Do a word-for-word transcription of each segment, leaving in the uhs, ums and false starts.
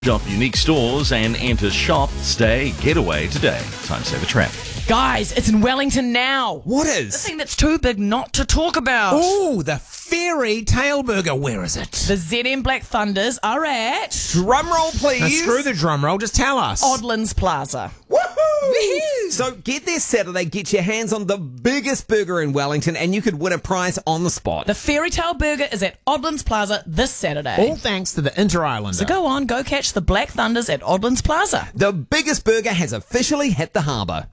Shop unique stores and enter Shop, Stay, Getaway today. Time saver trap. Guys, it's in Wellington now. What The is? thing that's too big not to talk about. Ooh, the Fairy Tale Burger. Where is it? The Z M Black Thunders are at Drum roll, please. Now, screw the drum roll. Just tell us. Oddlands Plaza. Woohoo! So get there Saturday, get your hands on the biggest burger in Wellington, and you could win a prize on the spot. The Fairy Tale Burger is at Oddlands Plaza this Saturday. All thanks to the Inter-Islander. So go on, go catch the Black Thunders at Oddlands Plaza. The biggest burger has officially hit the harbour.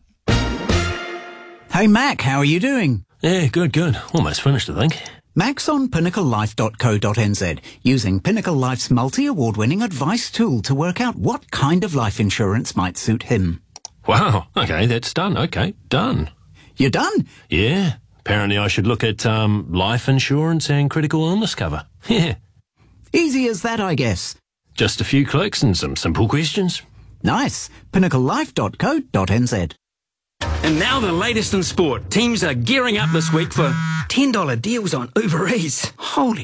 Hey Mac, how are you doing? Yeah, good, good. Almost finished, I think. Mac's on pinnacle life dot co dot n z, using Pinnacle Life's multi-award-winning advice tool to work out what kind of life insurance might suit him. Wow, okay, that's done. Okay, done. You're done? Yeah, apparently I should look at um, life insurance and critical illness cover. Yeah, Easy as that, I guess. just a few clicks and some simple questions. Nice. pinnacle life dot co dot n z. And now the latest in sport. Teams are gearing up this week for ten dollar deals on Uber Eats. Holy.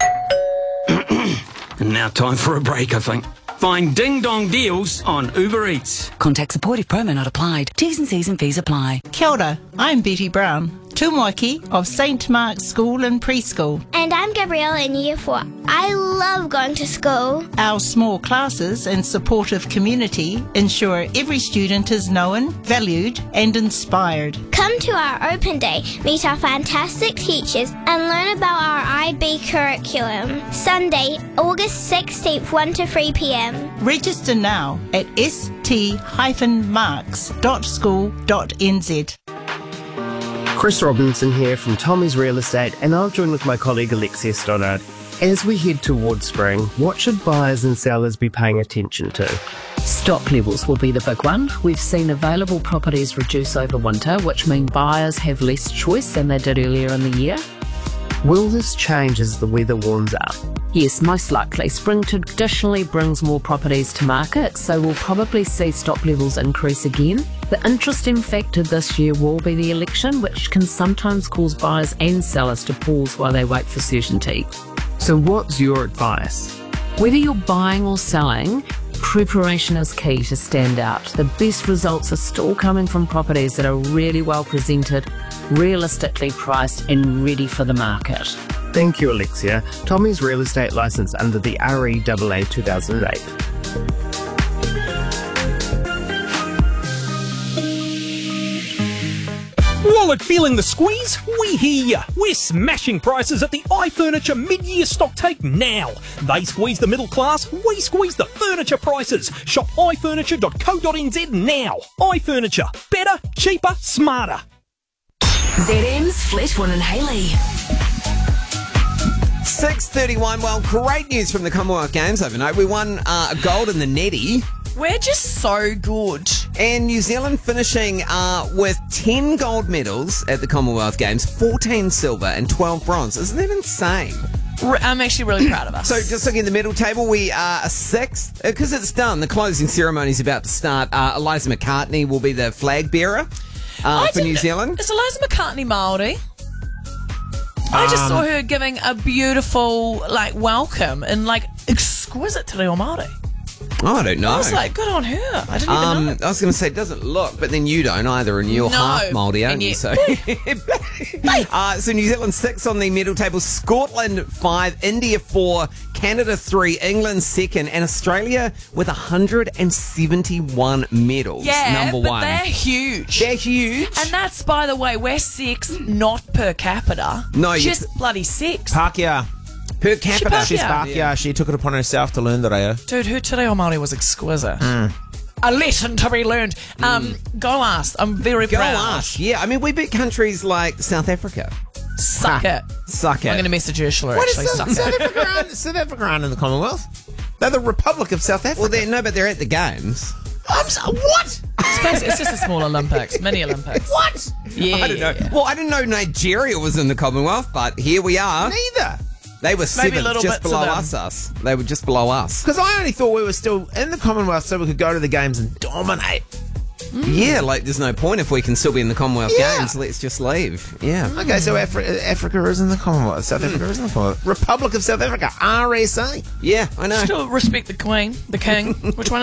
And now time for a break, I think. Find Ding Dong deals on Uber Eats. Contact support if promo not applied. T's and C's and fees apply. Kia ora, I'm Betty Brown, tūmoaki of Saint Mark's School and Preschool. And I'm Gabrielle in Year four. I love going to school. Our small classes and supportive community ensure every student is known, valued and inspired. Come to our open day, meet our fantastic teachers and learn about our I B curriculum. Sunday, August sixteenth, one to three p.m. Register now at s t dash marks dot school dot n z. Chris Robinson here from Tommy's Real Estate, and I'll join with my colleague Alexia Stoddard. As we head towards spring, what should buyers and sellers be paying attention to? Stock levels will be the big one. We've seen available properties reduce over winter, which means buyers have less choice than they did earlier in the year. Will this change as the weather warms up? Yes, most likely. Spring traditionally brings more properties to market, so we'll probably see stock levels increase again. The interesting factor this year will be the election, which can sometimes cause buyers and sellers to pause while they wait for certainty. So what's your advice? Whether you're buying or selling, preparation is key to stand out. The best results are still coming from properties that are really well presented, realistically priced and ready for the market. Thank you, Alexia. Tommy's Real Estate licence under the R E A A two thousand eight. Wallet feeling the squeeze? We hear ya. We're smashing prices at the iFurniture mid-year stock take now. They squeeze the middle class, we squeeze the furniture prices. Shop i furniture dot co dot n z now. iFurniture. Better, cheaper, smarter. Z M's Fletchwan and Haley. six thirty-one. Well, great news from the Commonwealth Games overnight. We won uh, gold in the netty. We're just so good. And New Zealand finishing uh, with ten gold medals at the Commonwealth Games, fourteen silver and twelve bronze. Isn't that insane? I'm actually really proud of us. So just looking at the medal table, we are a sixth. Because it's done, the closing ceremony is about to start. Uh, Eliza McCartney will be the flag bearer uh, for New Zealand. Is Eliza McCartney Māori? I just saw her giving a beautiful, like, welcome and, like, exquisite te reo Māori. Oh, I don't know. I was like, good on her. I didn't um, even know. I was going to say, it doesn't look, but then you don't either, and you're No. half Māori, aren't And you? you- So, uh, so New Zealand six on the medal table, Scotland five, India four, Canada three, England second, and Australia with one hundred seventy-one medals. Yeah, number but one. they're huge. They're huge. And that's, by the way, we're six, not per capita. No, you- just bloody six. Parkia. Per capita. She's Parkia. Parkia. She took it upon herself to learn the reo. Dude, her te reo Māori was exquisite. Mm. A lesson to be learned. Um, Go us. I'm very Go proud. us. Yeah, I mean, we beat countries like South Africa. Suck it. Suck it. I'm going to message Ursula, What is actually. South, Suck South it. Africa around, South Africa around in the Commonwealth? They're the Republic of South Africa. Well, they're, no, but they're at the games. I'm so, what? It's, basically- it's just a small Olympics, mini Olympics. What? Yeah. I don't know. yeah. Well, I didn't know Nigeria was in the Commonwealth, but here we are. Neither. They were Maybe seventh, little just bits of below them. us, us. They were just below us. Because I only thought we were still in the Commonwealth so we could go to the games and dominate. Yeah, like there's no point if we can still be in the Commonwealth Yeah. Games. Let's just leave. Yeah. Okay, so Afri- Africa is in the Commonwealth. South Africa is in the Commonwealth. Republic of South Africa, R S A. Yeah, I know. Still respect the Queen, the King. Which one